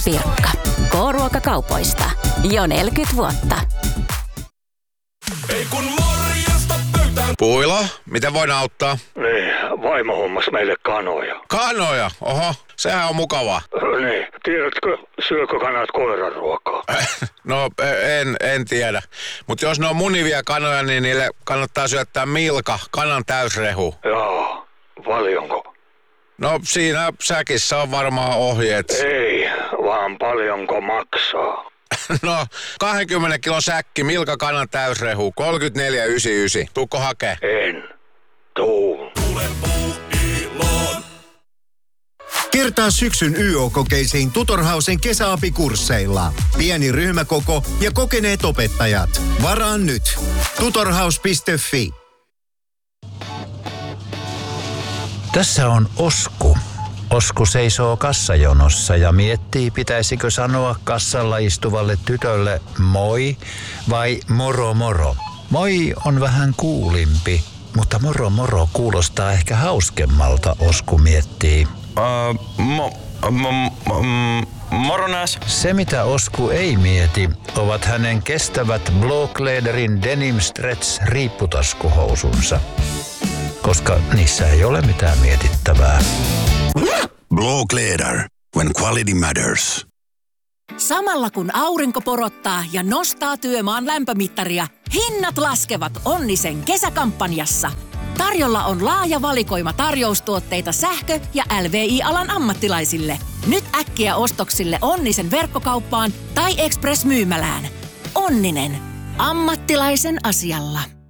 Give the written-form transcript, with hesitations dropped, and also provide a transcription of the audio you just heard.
Pirkka. K-ruokakaupoista. Jo 40 vuotta. Ei kun morjesta pöytään. Puilo, miten voin auttaa? Niin, vaimo hommas meille kanoja. Kanoja? Oho, sehän on mukavaa. Niin, tiedätkö, syökö kanat koiran ruokaa? No, en tiedä. Mutta jos ne on munivia kanoja, niin niille kannattaa syöttää milka, kanan täysrehu. Joo, paljonko? No, siinä säkissä on varmaan ohjeet. Ei, vaan paljonko maksaa. No, 20 kilon säkki, milka, kanan täysrehu, 34,99. Tuukko hakee? En. Tuu. Tule Puuiloon. Kertaa syksyn YO-kokeisiin Tutorhausen kesäapikursseilla. Pieni ryhmäkoko ja kokeneet opettajat. Varaa nyt. Tutorhaus.fi. Tässä on Osku. Osku seisoo kassajonossa ja miettii, pitäisikö sanoa kassalla istuvalle tytölle moi vai moro moro. Moi on vähän kuulimpi, mutta moro moro kuulostaa ehkä hauskemmalta, Osku miettii. Moronas. Se, mitä Osku ei mieti, ovat hänen kestävät Blåkläderin Denim Stretch riipputaskuhousunsa, koska niissä ei ole mitään mietittävää. Blåkläder, when quality matters. Samalla kun aurinko porottaa ja nostaa työmaan lämpömittaria, hinnat laskevat Onnisen kesäkampanjassa. Tarjolla on laaja valikoima tarjoustuotteita sähkö- ja LVI-alan ammattilaisille. Nyt äkkiä ostoksille Onnisen verkkokauppaan tai Express-myymälään. Onninen. Ammattilaisen asialla.